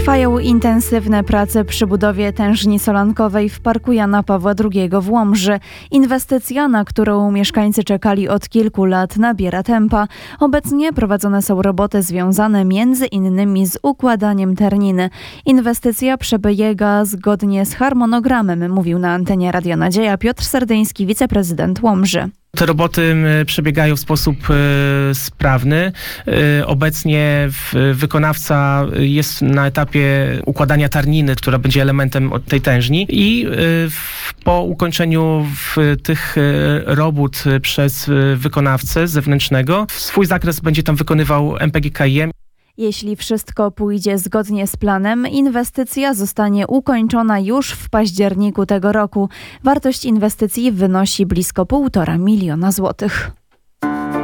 Trwają intensywne prace przy budowie tężni solankowej w parku Jana Pawła II w Łomży. Inwestycja, na którą mieszkańcy czekali od kilku lat, nabiera tempa. Obecnie prowadzone są roboty związane m.in. z układaniem terniny. Inwestycja przebiega zgodnie z harmonogramem, mówił na antenie Radio Nadzieja Piotr Serdyński, wiceprezydent Łomży. Te roboty przebiegają w sposób sprawny. Obecnie wykonawca jest na etapie układania tarniny, która będzie elementem tej tężni i po ukończeniu tych robót przez wykonawcę zewnętrznego swój zakres będzie tam wykonywał MPGKiM. Jeśli wszystko pójdzie zgodnie z planem, inwestycja zostanie ukończona już w październiku tego roku. Wartość inwestycji wynosi blisko 1,5 miliona złotych.